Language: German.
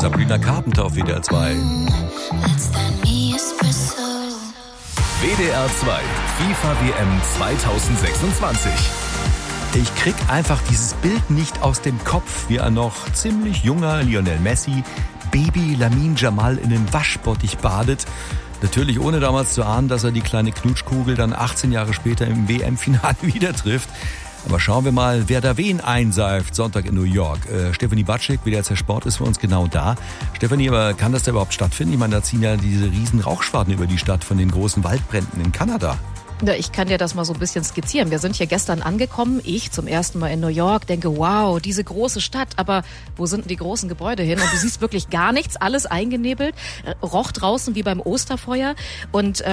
Sabrina Carpenter auf WDR 2. WDR 2, FIFA WM 2026. Ich krieg einfach dieses Bild nicht aus dem Kopf, wie ein noch ziemlich junger Lionel Messi Baby Lamine Yamal in den Waschbottich badet. Natürlich ohne damals zu ahnen, dass er die kleine Knutschkugel dann 18 Jahre später im WM-Finale wieder trifft. Aber schauen wir mal, wer da wen einseift. Sonntag in New York. Stefanie Batschik, WDR Sport, ist für uns genau da. Stefanie, aber kann das da überhaupt stattfinden? Ich meine, da ziehen ja diese riesen Rauchschwaden über die Stadt von den großen Waldbränden in Kanada. Ja, ich kann dir das mal so ein bisschen skizzieren. Wir sind hier gestern angekommen, ich zum ersten Mal in New York, denke, wow, diese große Stadt, aber wo sind denn die großen Gebäude hin? Und du siehst wirklich gar nichts, alles eingenebelt, roch draußen wie beim Osterfeuer und